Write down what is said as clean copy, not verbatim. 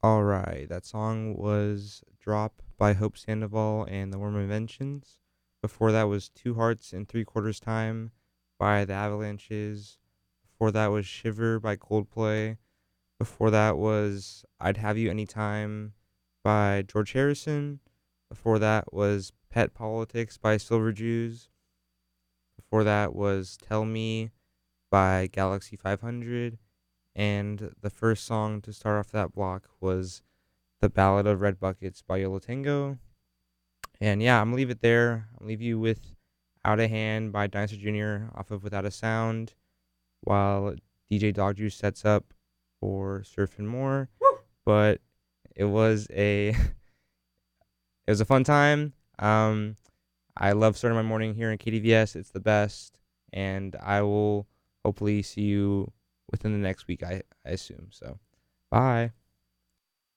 Alright, that song was "Drop" by Hope Sandoval and the Worm Inventions. Before that was "Two Hearts in Three Quarters Time" by the Avalanches. Before that was "Shiver" by Coldplay. Before that was "I'd Have You Anytime" by George Harrison. Before that was "Pet Politics" by Silver Jews. Before that was "Tell Me" by Galaxy 500. And the first song to start off that block was "The Ballad of Red Buckets" by Yo La Tengo. And yeah, I'm gonna leave it there. I'll leave you with "Out of Hand" by Dinosaur Jr. off of Without a Sound, while DJ Dog Juice sets up for Surf and More. But it was a it was a fun time. I love starting my morning here in KDVS. It's the best, and I will hopefully see you within the next week. I assume so. Bye.